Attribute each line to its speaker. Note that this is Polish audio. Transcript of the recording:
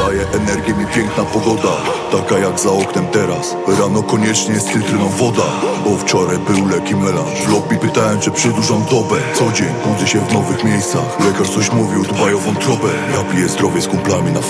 Speaker 1: Daje energię mi piękna pogoda, taka jak za oknem teraz. Rano koniecznie z cytryną woda, bo wczoraj był leki melanż. W lobby pytałem, czy przedłużam dobę. Co dzień budzę się w nowych miejscach. Lekarz coś mówił, dbaj o wątrobę. Ja piję zdrowie z kumplami na